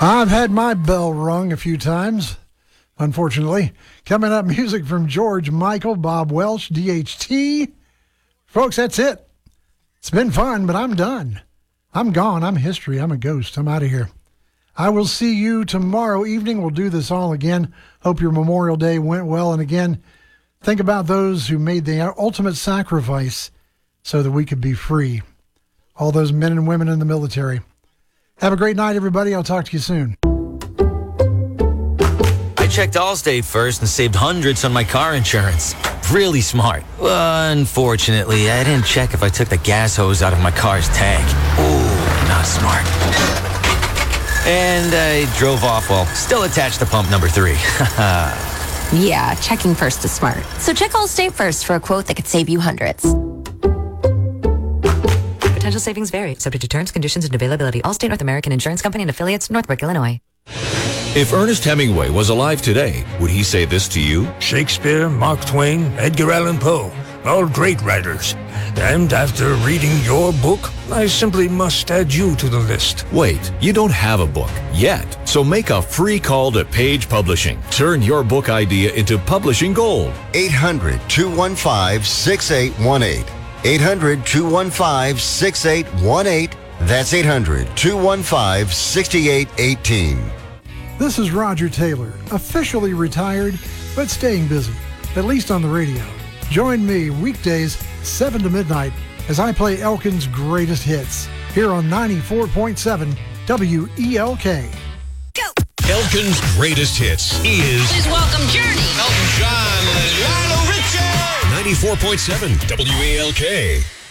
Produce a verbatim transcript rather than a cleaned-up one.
I've had my bell rung a few times, unfortunately. Coming up, music from George Michael, Bob Welch, D H T. Folks, that's it. It's been fun, but I'm done. I'm gone. I'm history. I'm a ghost. I'm out of here. I will see you tomorrow evening. We'll do this all again. Hope your Memorial Day went well. And again, think about those who made the ultimate sacrifice so that we could be free. All those men and women in the military. Have a great night, everybody. I'll talk to you soon. I checked Allstate first and saved hundreds on my car insurance. Really smart. Unfortunately, I didn't check if I took the gas hose out of my car's tank. Ooh, not smart. And I drove off while still attached to pump number three. Yeah, checking first is smart. So check Allstate first for a quote that could save you hundreds. Potential savings vary, subject to terms, conditions, and availability. Allstate North American Insurance Company and affiliates, Northbrook, Illinois. If Ernest Hemingway was alive today, would he say this to you? Shakespeare, Mark Twain, Edgar Allan Poe, all great writers. And after reading your book, I simply must add you to the list. Wait, you don't have a book yet. So make a free call to Page Publishing. Turn your book idea into publishing gold. eight hundred, two one five, six eight one eight. eight hundred, two one five, six eight one eight. That's eight hundred, two one five, six eight one eight. This is Roger Taylor, officially retired, but staying busy, at least on the radio. Join me weekdays, seven to midnight, as I play Elkin's greatest hits, here on ninety-four point seven W E L K. Go! Elkin's greatest hits is... Please welcome Journey. Elton John, Lionel Richie. ninety-four point seven W E L K.